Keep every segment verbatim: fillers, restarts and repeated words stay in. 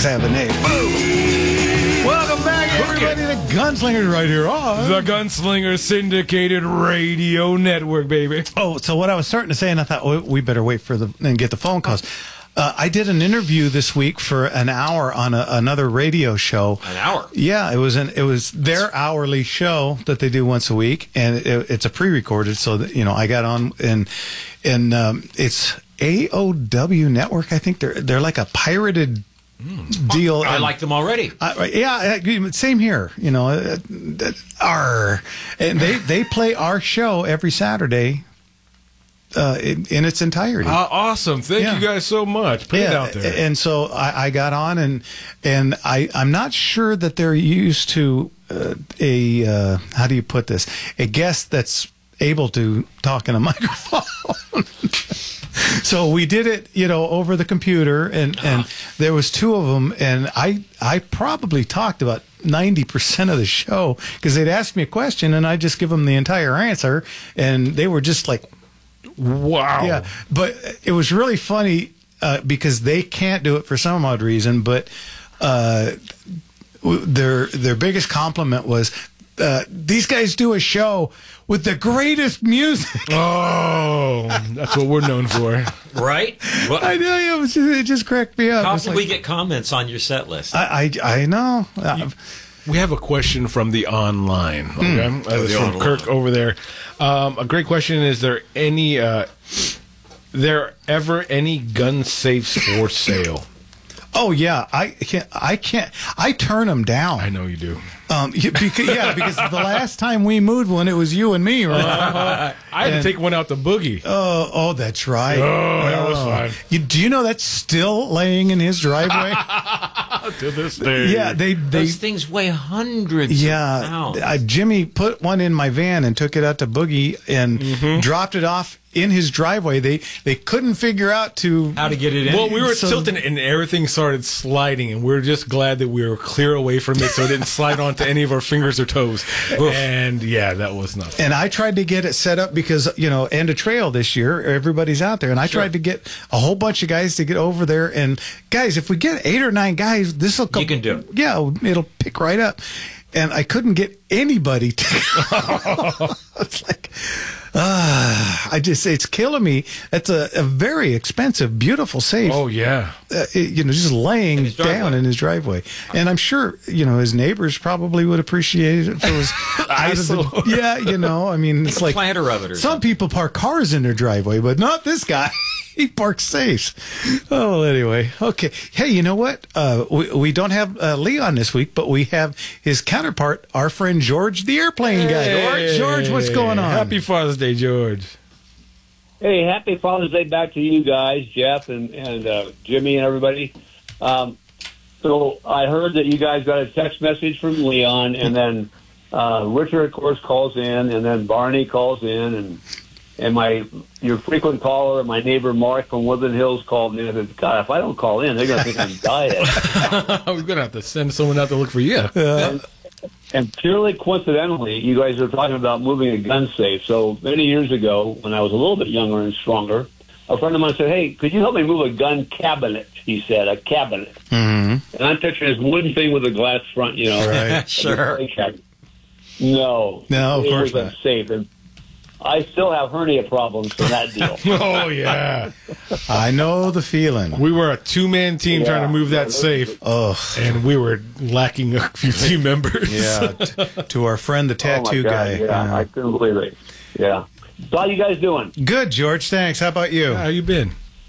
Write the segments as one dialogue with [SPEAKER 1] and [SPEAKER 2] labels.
[SPEAKER 1] seven eight. Boom! Welcome back, everybody, to Gunslingers right here on
[SPEAKER 2] the Gunslinger Syndicated Radio Network, baby.
[SPEAKER 1] Oh, so what I was starting to say, and I thought, oh, we better wait for the and get the phone calls. Uh, I did an interview this week for an hour on a, another radio show.
[SPEAKER 3] An hour?
[SPEAKER 1] Yeah, it was an it was their hourly show that they do once a week, and it, it's a pre-recorded. So that, you know, I got on and and um, it's A O W Network. I think they're they're like a pirated mm. deal.
[SPEAKER 3] I
[SPEAKER 1] and,
[SPEAKER 3] like them already.
[SPEAKER 1] Uh, yeah, same here. You know, uh, our and they they play our show every Saturday. Uh, in, in its entirety.
[SPEAKER 2] Uh, awesome. Thank
[SPEAKER 1] yeah.
[SPEAKER 2] you guys so much. Put
[SPEAKER 1] yeah.
[SPEAKER 2] it out there.
[SPEAKER 1] And so I, I got on, and and I, I'm not sure that they're used to uh, a, uh, how do you put this, a guest that's able to talk in a microphone. So we did it, you know, over the computer, and, and there was two of them, and I, I probably talked about ninety percent of the show, because they'd ask me a question, and I'd just give them the entire answer, and they were just like,
[SPEAKER 2] wow.
[SPEAKER 1] Yeah, but it was really funny uh, because they can't do it for some odd reason. But uh, their their biggest compliment was, uh, these guys do a show with the greatest music.
[SPEAKER 2] Oh, that's what we're known for,
[SPEAKER 3] right? Well,
[SPEAKER 1] I know you. It, was just, it just cracked me up.
[SPEAKER 3] How
[SPEAKER 1] did
[SPEAKER 3] like, we get comments on your set list?
[SPEAKER 1] I I, I know.
[SPEAKER 2] You, we have a question from the online. Okay?
[SPEAKER 1] Mm.
[SPEAKER 2] Uh, it's from Kirk over there. Um, a great question. Is there any, uh, there ever any gun safes for sale?
[SPEAKER 1] Oh yeah, I can't. I can't. I turn them down.
[SPEAKER 2] I know you do.
[SPEAKER 1] Um, because, yeah, because the last time we moved one, it was you and me, right?
[SPEAKER 2] Uh, I had and, to take one out the boogie.
[SPEAKER 1] Oh, oh, that's right.
[SPEAKER 2] Oh, that was fun.
[SPEAKER 1] You, do you know that's still laying in his driveway
[SPEAKER 2] to this day?
[SPEAKER 1] Yeah, they, they
[SPEAKER 3] those things weigh hundreds.
[SPEAKER 1] Yeah,
[SPEAKER 3] of pounds.
[SPEAKER 1] Uh, Jimmy put one in my van and took it out to Boogie and mm-hmm. dropped it off in his driveway. They they couldn't figure out to
[SPEAKER 3] how to get it in.
[SPEAKER 2] Well, we were so, tilting and everything started sliding, and we were just glad that we were clear away from it, so it didn't slide onto any of our fingers or toes. And yeah, that was nuts.
[SPEAKER 1] And I tried to get it set up because, you know, End of Trail this year, everybody's out there, and I sure. tried to get a whole bunch of guys to get over there. And guys, if we get eight or nine guys, this will come.
[SPEAKER 3] You can do it.
[SPEAKER 1] Yeah, it'll pick right up. And I couldn't get anybody to. It's like, ah, I just, it's killing me. It's a, a very expensive, beautiful safe.
[SPEAKER 2] Oh, yeah.
[SPEAKER 1] Uh, it, you know, just laying in down in his driveway. And I'm sure, you know, his neighbors probably would appreciate it if it was out of the, yeah, you know, I mean, it's like
[SPEAKER 3] planter of it or
[SPEAKER 1] some
[SPEAKER 3] something.
[SPEAKER 1] people park cars in their driveway, but not this guy. He parks safes. Oh, anyway. Okay. Hey, you know what? Uh, we, we don't have uh, Leon this week, but we have his counterpart, our friend George, the airplane guy.
[SPEAKER 2] Hey.
[SPEAKER 1] George, what's going on?
[SPEAKER 2] Happy Father's Day, George.
[SPEAKER 4] Hey, happy Father's Day back to you guys, Jeff and, and uh, Jimmy and everybody. Um, so I heard that you guys got a text message from Leon, and then uh, Richard, of course, calls in, and then Barney calls in, and and my your frequent caller, my neighbor Mark from Woodland Hills, called me and said, God, if I don't call in, they're going to think I'm dying.
[SPEAKER 2] We're going to have to send someone out to look for you.
[SPEAKER 4] Uh, and, and purely coincidentally, you guys are talking about moving a gun safe. So many years ago, when I was a little bit younger and stronger, a friend of mine said, hey, could you help me move a gun cabinet? He said, a cabinet.
[SPEAKER 1] Mm-hmm.
[SPEAKER 4] And I'm picturing this wooden thing with a glass front, you know.
[SPEAKER 1] Right.
[SPEAKER 3] Sure.
[SPEAKER 4] No.
[SPEAKER 1] No, of
[SPEAKER 4] it
[SPEAKER 1] course
[SPEAKER 4] was
[SPEAKER 1] not.
[SPEAKER 4] a safe. And I still have hernia problems from that deal.
[SPEAKER 2] Oh, yeah.
[SPEAKER 1] I know the feeling.
[SPEAKER 2] We were a two-man team
[SPEAKER 4] Yeah.
[SPEAKER 2] trying to move that safe,
[SPEAKER 1] Oh,
[SPEAKER 2] and we were lacking a few team members.
[SPEAKER 1] yeah. T- to our friend, the
[SPEAKER 4] Oh, my
[SPEAKER 1] tattoo
[SPEAKER 4] God,
[SPEAKER 1] guy.
[SPEAKER 4] Yeah,
[SPEAKER 1] Yeah.
[SPEAKER 4] I couldn't believe it. Yeah. So how you guys doing?
[SPEAKER 1] Good, George. Thanks. How about you?
[SPEAKER 2] How you been?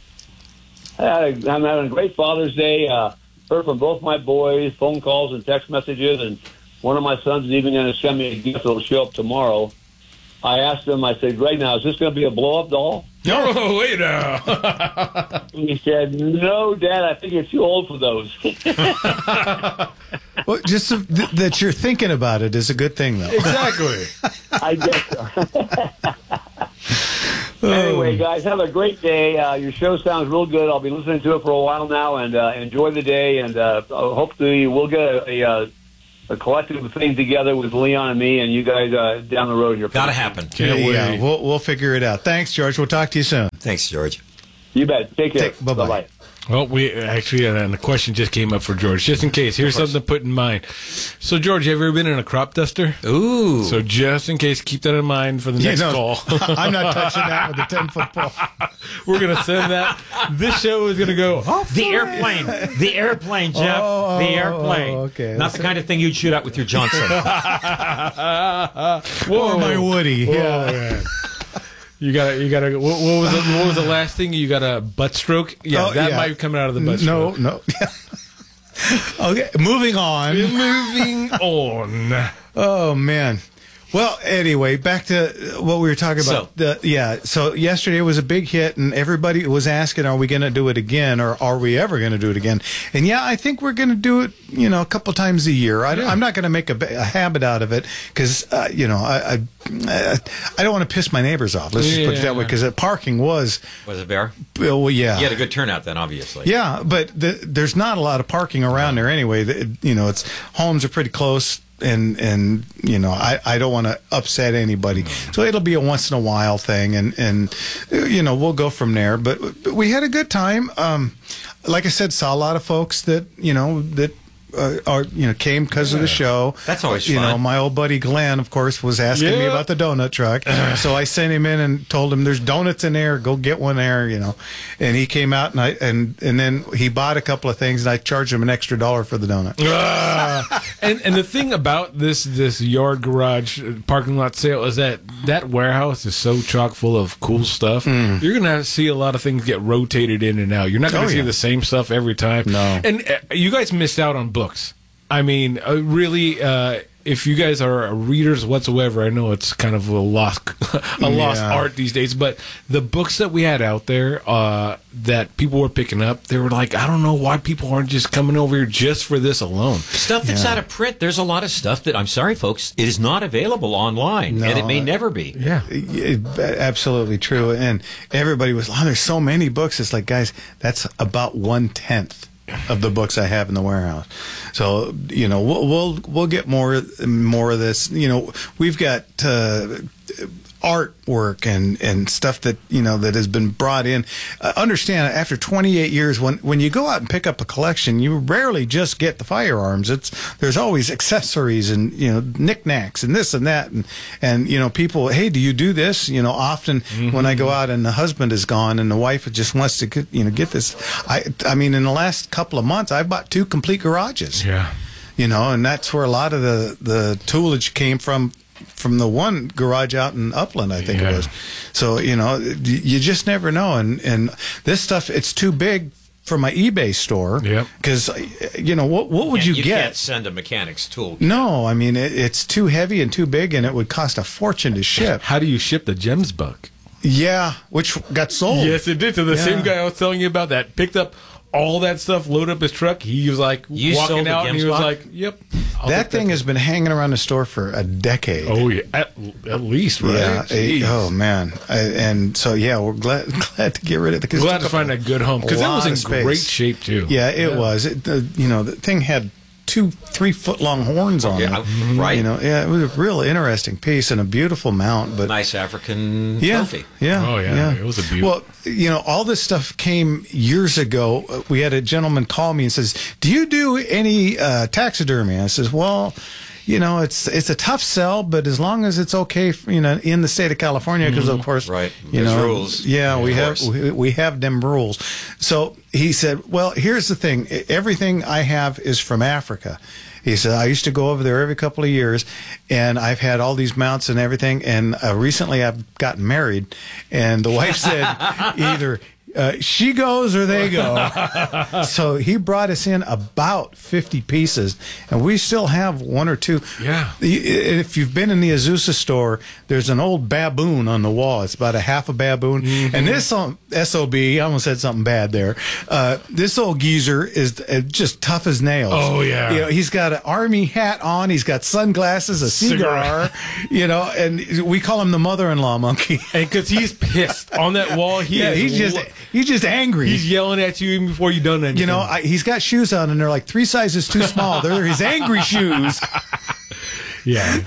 [SPEAKER 4] I'm having a great Father's Day. Uh, heard from both my boys, phone calls and text messages, and one of my sons is even going to send me a gift that will show up tomorrow. I asked him, I said, Greg, now, is this going to be a blow-up doll?
[SPEAKER 2] No, wait now.
[SPEAKER 4] He said, no, Dad, I think you're too old for those.
[SPEAKER 1] Well, just so th- that you're thinking about it is a good thing, though.
[SPEAKER 2] Exactly.
[SPEAKER 4] I guess so. Anyway, guys, have a great day. Uh, your show sounds real good. I'll be listening to it for a while now, and uh, enjoy the day. And uh, hopefully we'll get a, a, a collective thing together with Leon and me and you guys uh, down the road here.
[SPEAKER 3] Gotta happen.
[SPEAKER 2] Can't
[SPEAKER 1] yeah,
[SPEAKER 2] wait.
[SPEAKER 1] yeah, we'll we'll figure it out. Thanks, George. We'll talk to you soon.
[SPEAKER 3] Thanks, George.
[SPEAKER 4] You bet. Take care.
[SPEAKER 1] Take- bye-bye.
[SPEAKER 4] Bye-bye.
[SPEAKER 2] Well, we actually, and the question just came up for George, just in case. Here's something to put in mind. So, George, have you ever been in a crop duster?
[SPEAKER 3] Ooh.
[SPEAKER 2] So, just in case, keep that in mind for the next
[SPEAKER 1] You know,
[SPEAKER 2] call.
[SPEAKER 1] I'm not touching that with a ten-foot pole.
[SPEAKER 2] We're going to send that. This show is going to go. Oh,
[SPEAKER 3] The airplane. The airplane, Jeff.
[SPEAKER 1] Oh,
[SPEAKER 3] the airplane.
[SPEAKER 1] oh, okay.
[SPEAKER 3] Not the kind of thing you'd shoot at with your Johnson.
[SPEAKER 1] Or my Woody.
[SPEAKER 2] Whoa,
[SPEAKER 1] Yeah.
[SPEAKER 2] man. You got you got to. What, what was the, what was the last thing? You got a butt stroke? Yeah,
[SPEAKER 1] Oh,
[SPEAKER 2] that
[SPEAKER 1] yeah.
[SPEAKER 2] might be coming out of the butt
[SPEAKER 1] No,
[SPEAKER 2] stroke.
[SPEAKER 1] no. Okay, moving on.
[SPEAKER 2] Moving on.
[SPEAKER 1] Oh man. Well, anyway, back to what we were talking about.
[SPEAKER 3] So-
[SPEAKER 1] the, yeah, so yesterday was a big hit, and everybody was asking, "Are we going to do it again, or are we ever going to do it again?" And yeah, I think we're going to do it. You know, a couple times a year. I, I'm not going to make a, a habit out of it because uh, you know I, I I don't want to piss my neighbors off. Let's just put it that way,
[SPEAKER 2] Yeah.
[SPEAKER 1] because parking was
[SPEAKER 3] Was it bear?
[SPEAKER 1] well, yeah.
[SPEAKER 3] You had a good turnout then, obviously.
[SPEAKER 1] Yeah, but the, there's not a lot of parking around there anyway. The, you know, it's homes are pretty close, and and you know, I, I don't want to upset anybody, so it'll be a once in a while thing, and and you know, we'll go from there. But, but we had a good time. Um, like I said, saw a lot of folks that you know that. Uh, are you know came because of the show.
[SPEAKER 3] That's always
[SPEAKER 1] you
[SPEAKER 3] fun.
[SPEAKER 1] know. My old buddy Glenn, of course, was asking me
[SPEAKER 2] Yeah.
[SPEAKER 1] about the donut truck, so I sent him in and told him there's donuts in there. Go get one there, you know. And he came out and I and and then he bought a couple of things and I charged him an extra dollar for the donut.
[SPEAKER 2] Ah. and and the thing about this this yard garage uh, parking lot sale is that that warehouse is so chock full of cool stuff. You're gonna have to see a lot of things get rotated in and out. You're not gonna
[SPEAKER 1] Mm. Oh,
[SPEAKER 2] see
[SPEAKER 1] yeah.
[SPEAKER 2] the same stuff every time.
[SPEAKER 1] No.
[SPEAKER 2] And uh, you guys missed out on books. I mean, uh, really. Uh, if you guys are readers whatsoever, I know it's kind of a lost, a lost
[SPEAKER 1] Yeah.
[SPEAKER 2] art these days. But the books that we had out there uh, that people were picking up, they were like, I don't know why people aren't just coming over here just for this alone.
[SPEAKER 3] Stuff that's out of print. There's a lot of stuff that, I'm sorry, folks, it is not available online,
[SPEAKER 1] No,
[SPEAKER 3] and it may
[SPEAKER 1] I-
[SPEAKER 3] never be.
[SPEAKER 2] Yeah.
[SPEAKER 1] It- absolutely true. And everybody was, oh, there's so many books. It's like, guys, that's about one tenth of the books I have in the warehouse. So, you know, we'll we'll, we'll get more more of this. You know, we've got uh, artwork and and stuff that you know that has been brought in. Uh, understand, after twenty-eight years, when when you go out and pick up a collection, you rarely just get the firearms. It's there's always accessories and you know knickknacks and this and that and and you know people. Hey, do you do this? You know, often when I go out and the husband is gone and the wife just wants to get, you know get this. I I mean, in the last couple of months, I bought two complete garages.
[SPEAKER 2] Yeah.
[SPEAKER 1] You know, and that's where a lot of the the toolage came from. From the one garage out in Upland, I think
[SPEAKER 2] Yeah.
[SPEAKER 1] it was. So, you know, you just never know. And, and this stuff, it's too big for my eBay store.
[SPEAKER 2] Yep.
[SPEAKER 1] Because, you know, what what would
[SPEAKER 3] Yeah,
[SPEAKER 1] you,
[SPEAKER 3] you
[SPEAKER 1] get?
[SPEAKER 3] can't send a mechanic's tool.
[SPEAKER 1] No, I mean, it, it's too heavy and too big, and it would cost a fortune to ship.
[SPEAKER 2] How do you ship the gems buck?
[SPEAKER 1] Yeah, which got sold.
[SPEAKER 2] Yes, it did. To the
[SPEAKER 1] Yeah.
[SPEAKER 2] same guy I was telling you about that picked up all that stuff, loaded up his truck. He was like
[SPEAKER 3] You sold
[SPEAKER 2] walking
[SPEAKER 3] the
[SPEAKER 2] out, and he was
[SPEAKER 3] Gemsbach?
[SPEAKER 2] like, "Yep." I'll
[SPEAKER 1] That
[SPEAKER 2] take
[SPEAKER 1] thing has been hanging around the store for a decade.
[SPEAKER 2] Oh yeah, at, at least right.
[SPEAKER 1] Yeah.
[SPEAKER 2] Jeez.
[SPEAKER 1] eh, oh man. I, and so yeah, we're glad glad to get rid of it. 'cause it
[SPEAKER 2] Glad
[SPEAKER 1] took
[SPEAKER 2] to
[SPEAKER 1] up
[SPEAKER 2] find a good home because it
[SPEAKER 1] lot
[SPEAKER 2] was in
[SPEAKER 1] of space.
[SPEAKER 2] great shape too.
[SPEAKER 1] Yeah, it was. It, the, you know, the thing had two, three foot long horns on
[SPEAKER 3] Yeah,
[SPEAKER 1] it.
[SPEAKER 3] right.
[SPEAKER 1] You know, yeah, it was a real interesting piece and a beautiful mount. But
[SPEAKER 3] Nice African
[SPEAKER 1] yeah,
[SPEAKER 3] trophy.
[SPEAKER 1] yeah,
[SPEAKER 2] Oh, yeah, it was a beauty.
[SPEAKER 1] Well, you know, all this stuff came years ago. Uh, We had a gentleman call me and says, "Do you do any uh, taxidermy?" I says, "Well." You know, it's it's a tough sell, but as long as it's okay, for, you know, in the state of California, because of course,
[SPEAKER 3] Right.
[SPEAKER 1] you
[SPEAKER 3] There's
[SPEAKER 1] know,
[SPEAKER 3] rules.
[SPEAKER 1] Yeah, we
[SPEAKER 3] Of
[SPEAKER 1] have
[SPEAKER 3] course.
[SPEAKER 1] we, we have them rules. So he said, "Well, here's the thing. Everything I have is from Africa." He said, "I used to go over there every couple of years, and I've had all these mounts and everything. And uh, recently, I've gotten married, and the wife said either." Uh, she goes or they go. So he brought us in about fifty pieces, and we still have one or two.
[SPEAKER 2] Yeah.
[SPEAKER 1] The- If you've been in the Azusa store, there's an old baboon on the wall. It's about a half a baboon.
[SPEAKER 2] Mm-hmm.
[SPEAKER 1] And this um, S O B, I almost said something bad there. Uh, this old geezer is uh, just tough as nails.
[SPEAKER 2] Oh, yeah.
[SPEAKER 1] You know, he's got an army hat on. He's got sunglasses, a cigar, you know, and we call him the mother-in-law monkey.
[SPEAKER 2] And because he's pissed on that wall, he
[SPEAKER 1] Yeah,
[SPEAKER 2] is
[SPEAKER 1] he's just
[SPEAKER 2] lo-
[SPEAKER 1] he's just angry.
[SPEAKER 2] he's yelling at you even before you done anything.
[SPEAKER 1] You know, I, he's got shoes on, and they're like three sizes too small. They're his angry shoes.
[SPEAKER 2] yeah,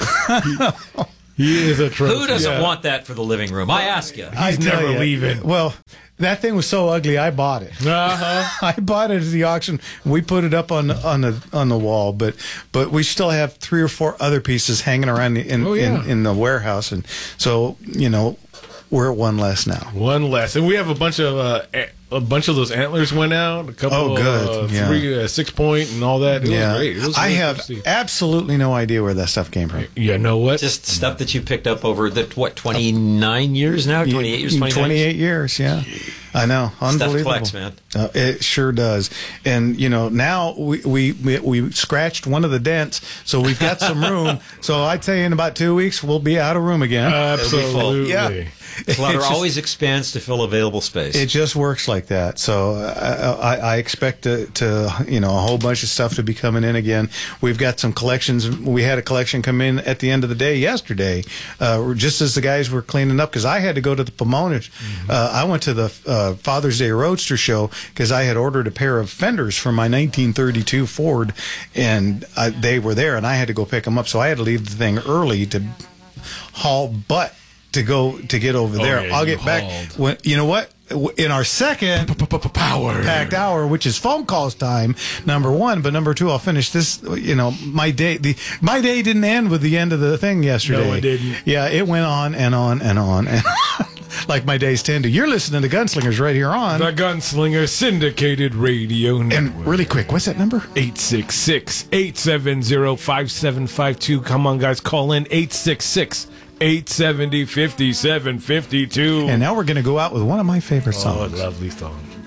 [SPEAKER 2] he, he is a trophy.
[SPEAKER 3] Who doesn't
[SPEAKER 2] Yeah.
[SPEAKER 3] want that for the living room? I ask you.
[SPEAKER 1] I tell
[SPEAKER 2] never
[SPEAKER 1] ya.
[SPEAKER 2] leaving.
[SPEAKER 1] Well, That thing was so ugly, I bought it.
[SPEAKER 2] Uh-huh.
[SPEAKER 1] I bought it at the auction. We put it up on the, on the on the wall, but but we still have three or four other pieces hanging around in
[SPEAKER 2] Oh, yeah.
[SPEAKER 1] in, in the warehouse, and so you know we're at one less now.
[SPEAKER 2] One less, and we have a bunch of uh, a, a bunch of those antlers went out. A couple,
[SPEAKER 1] Oh, good.
[SPEAKER 2] uh,
[SPEAKER 1] Yeah.
[SPEAKER 2] three, uh, six point, and all that. It
[SPEAKER 1] yeah,
[SPEAKER 2] was great. It was
[SPEAKER 1] I
[SPEAKER 2] really
[SPEAKER 1] have
[SPEAKER 2] cool to see.
[SPEAKER 1] absolutely no idea where that stuff came from.
[SPEAKER 2] You know what?
[SPEAKER 3] Just stuff that you picked up over the what twenty-nine years now, twenty-eight years, twenty-nine
[SPEAKER 1] twenty-eight years, yeah. I know, unbelievable.
[SPEAKER 3] collects, man.
[SPEAKER 1] Uh, it sure does. And you know, now we, we we we scratched one of the dents, so we've got some room. So I'd say in about two weeks we'll be out of room again.
[SPEAKER 2] Absolutely.
[SPEAKER 1] Yeah.
[SPEAKER 3] Clutter
[SPEAKER 1] It's just-
[SPEAKER 3] always expands to fill available space.
[SPEAKER 1] It just works like that. So uh, I, I expect to, to, you know, a whole bunch of stuff to be coming in again. We've got some collections. We had a collection come in at the end of the day yesterday, uh, just as the guys were cleaning up, because I had to go to the Pomona.
[SPEAKER 2] Mm-hmm.
[SPEAKER 1] Uh, I went to the uh, Father's Day Roadster show because I had ordered a pair of fenders from my nineteen thirty-two Ford, and I, they were there, and I had to go pick them up. So I had to leave the thing early to haul butt to go to get over
[SPEAKER 2] Oh,
[SPEAKER 1] there.
[SPEAKER 2] yeah,
[SPEAKER 1] I'll
[SPEAKER 2] you
[SPEAKER 1] get back
[SPEAKER 2] hauled.
[SPEAKER 1] when you know what. In our second
[SPEAKER 2] Power.
[SPEAKER 1] packed hour, which is phone calls time, number one, but number two, I'll finish this. You know, my day, the my day didn't end with the end of the thing yesterday.
[SPEAKER 2] No, it didn't.
[SPEAKER 1] Yeah, it went on and on and on, and like my days tend to. You're listening to Gunslingers right here on.
[SPEAKER 2] The Gunslinger Syndicated Radio Network.
[SPEAKER 1] And really quick, what's that number?
[SPEAKER 2] eight six six, eight seven zero, five seven five two. Come on, guys, call in eight six six, eight seven zero, five seven five two.
[SPEAKER 1] And now we're going to go out with one of my favorite
[SPEAKER 2] Oh,
[SPEAKER 1] songs.
[SPEAKER 2] a lovely song.